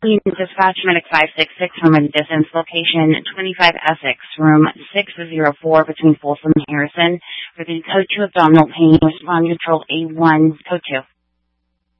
Dispatch Medic 566 from a distance location 25 Essex, room 604 between Folsom and Harrison. For the code 2 abdominal pain, respond neutral A1, code 2.